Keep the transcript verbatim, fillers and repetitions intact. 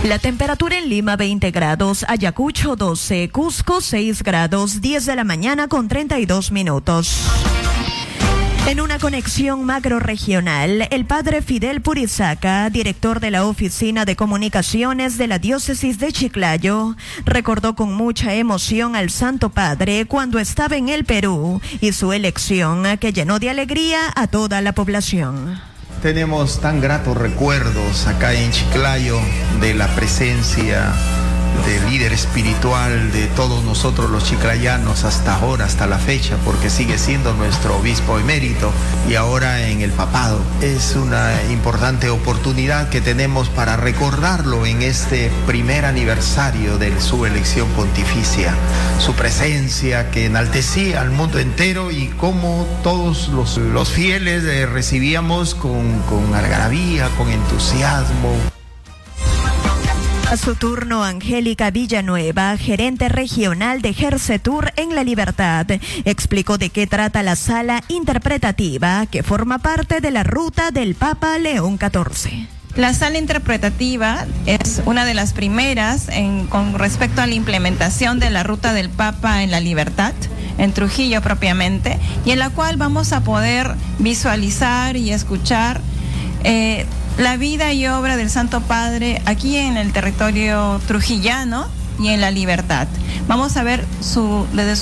La temperatura en Lima veinte grados, Ayacucho doce, Cusco seis grados, diez de la mañana con treinta y dos minutos. En una conexión macrorregional, el padre Fidel Purizaca, director de la Oficina de Comunicaciones de la Diócesis de Chiclayo, recordó con mucha emoción al Santo Padre cuando estaba en el Perú y su elección que llenó de alegría a toda la población. Tenemos tan gratos recuerdos acá en Chiclayo de la presencia del líder espiritual de todos nosotros los chiclayanos hasta ahora, hasta la fecha, porque sigue siendo nuestro obispo emérito y ahora en el papado. Es una importante oportunidad que tenemos para recordarlo en este primer aniversario de su elección pontificia, su presencia que enaltecía al mundo entero y cómo todos los, los fieles eh, recibíamos con, con algarabía, con entusiasmo. A su turno, Angélica Villanueva, gerente regional de Gersetur en La Libertad, explicó de qué trata la sala interpretativa que forma parte de la ruta del Papa León catorce. La sala interpretativa es una de las primeras en, con respecto a la implementación de la ruta del Papa en La Libertad, en Trujillo propiamente, y en la cual vamos a poder visualizar y escuchar eh, la vida y obra del Santo Padre aquí en el territorio trujillano y en La Libertad. Vamos a ver su, desde su